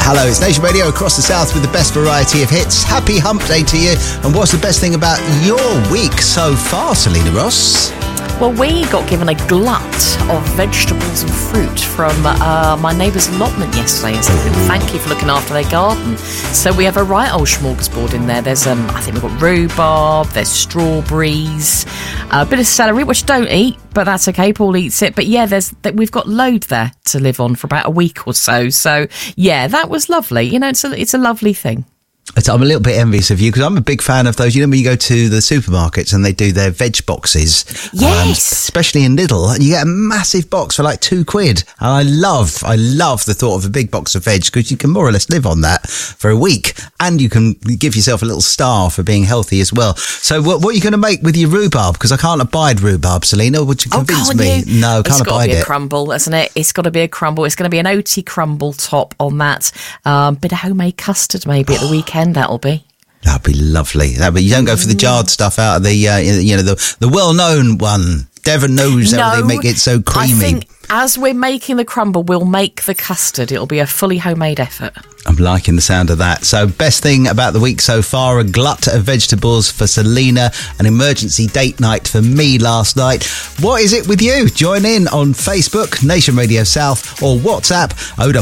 Hello, it's Nation Radio across the south with the best variety of hits. Happy Hump Day to you. And what's the best thing about your week so far, Selena Ross? Well, we got given a glut of vegetables and fruit from my neighbour's allotment yesterday. So thank you for looking after their garden. So we have a right old smorgasbord in there. There's, I think we've got rhubarb, there's strawberries, a bit of celery, which I don't eat, but that's okay. Paul eats it. But yeah, we've got load there to live on for about a week or so. So yeah, that was lovely. You know, it's a lovely thing. I'm a little bit envious of you because I'm a big fan of those. You know, when you go to the supermarkets and they do their veg boxes, yes, especially in Lidl, and you get a massive box for like £2. And I love the thought of a big box of veg because you can more or less live on that for a week, and you can give yourself a little star for being healthy as well. So, what are you going to make with your rhubbarb? Because I can't abide rhubarb, Selena. Would you convince me? No, can't abide it. It's got to be a crumble, isn't it? It's got to be a crumble. It's going to be an oaty crumble top on that. Bit of homemade custard maybe at the weekend. That'll be. That'd be lovely. You don't go for the jarred stuff out of the, the well-known one. Devon knows how they make it so creamy. I think as we're making the crumble, we'll make the custard. It'll be a fully homemade effort. I'm liking the sound of that. So, best thing about the week so far, a glut of vegetables for Selena, an emergency date night for me last night. What is it with you? Join in on Facebook, Nation Radio South, or WhatsApp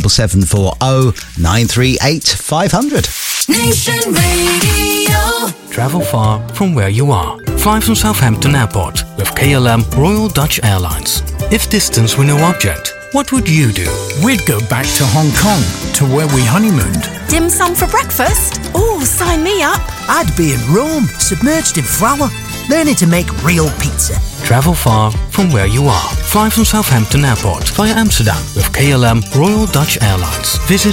07740 938 500. Nation Radio. Travel far from where you are. Fly from Southampton Airport with KLM Royal Dutch Airlines. If distance were no object, what would you do? We'd go back to Hong Kong, to where we honeymooned. Dim sum for breakfast? Oh, sign me up. I'd be in Rome, submerged in flour, learning to make real pizza. Travel far from where you are. Fly from Southampton Airport via Amsterdam with KLM Royal Dutch Airlines. Visit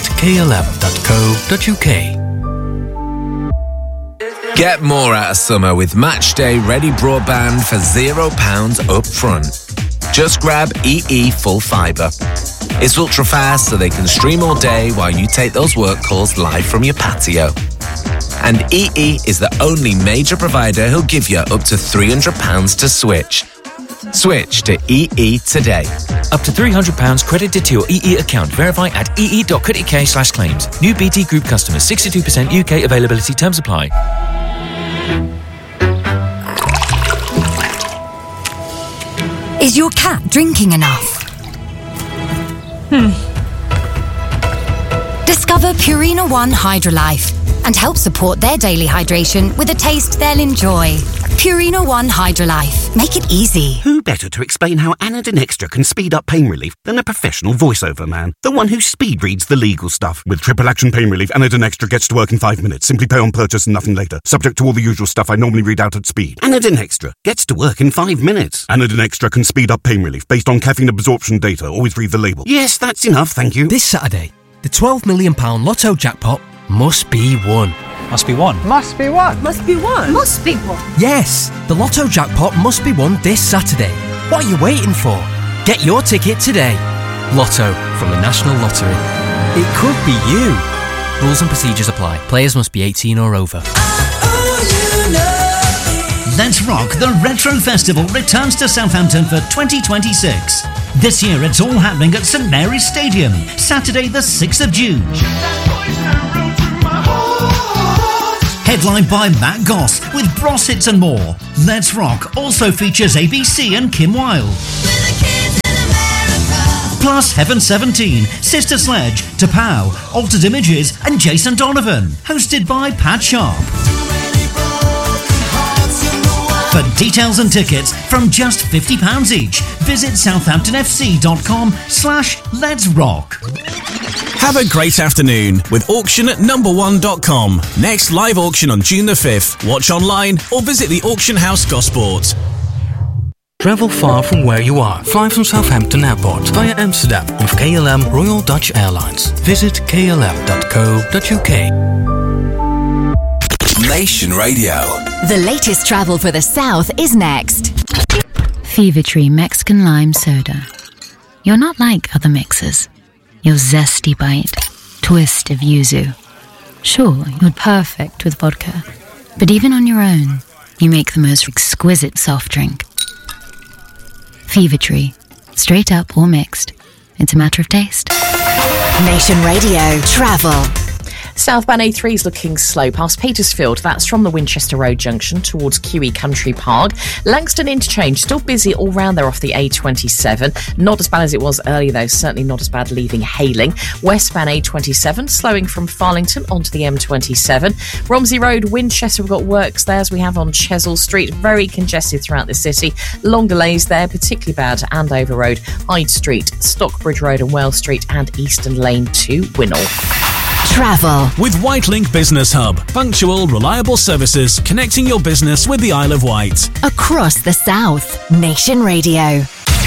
klm.co.uk. Get more out of summer with Matchday Ready Broadband for £0 up front. Just grab EE Full Fibre. It's ultra fast so they can stream all day while you take those work calls live from your patio. And EE is the only major provider who'll give you up to £300 to switch. Switch to EE today. Up to £300 credited to your EE account. Verify at ee.co.uk/claims. New BT Group customers. 62% UK availability. Terms apply. Is your cat drinking enough? Discover Purina One Hydrolife and help support their daily hydration with a taste they'll enjoy. Purina One Hydrolife. Make it easy. Who better to explain how Anadin Extra can speed up pain relief than a professional voiceover man? The one who speed reads the legal stuff. With triple action pain relief, Anadin Extra gets to work in 5 minutes. Simply pay on purchase and nothing later. Subject to all the usual stuff I normally read out at speed. Anadin Extra gets to work in 5 minutes. Anadin Extra can speed up pain relief based on caffeine absorption data. Always read the label. Yes, that's enough, thank you. This Saturday, the £12 million Lotto jackpot must be won. Must be won. Must be won. Must be won. Must be won. Yes, the Lotto jackpot must be won this Saturday. What are you waiting for? Get your ticket today. Lotto from the National Lottery. It could be you. Rules and procedures apply. Players must be 18 or over. Let's Rock, the Retro Festival, returns to Southampton for 2026. This year it's all happening at St Mary's Stadium, Saturday the 6th of June. Headlined by Matt Goss with Bros Hits and more. Let's Rock also features ABC and Kim Wilde. Plus Heaven 17, Sister Sledge, T'Pow, Altered Images and Jason Donovan. Hosted by Pat Sharp. For details and tickets from just £50 each, visit southamptonfc.com/Let's Rock. Have a great afternoon with auction at number1.com. Next live auction on June the 5th. Watch online or visit the auction house Gosport. Travel far from where you are. Fly from Southampton Airport via Amsterdam with KLM Royal Dutch Airlines. Visit klm.co.uk. Nation Radio. The latest travel for the South is next. Fever Tree Mexican Lime Soda. You're not like other mixers. Your zesty bite, twist of yuzu. Sure, you're perfect with vodka. But even on your own, you make the most exquisite soft drink. Fever Tree. Straight up or mixed. It's a matter of taste. Nation Radio Travel. Southbound A3 is looking slow past Petersfield. That's from the Winchester Road junction towards QE Country Park. Langston Interchange, still busy all round there off the A27. Not as bad as it was earlier though, certainly not as bad leaving Hayling. Westbound A27, slowing from Farlington onto the M27. Romsey Road, Winchester, we've got works there as we have on Chesil Street. Very congested throughout the city. Long delays there, particularly bad Andover Road, Hyde Street, Stockbridge Road and Wells Street and Eastern Lane to Winnall. Travel. With Whitelink Business Hub. Punctual, reliable services connecting your business with the Isle of Wight. Across the South. Nation Radio.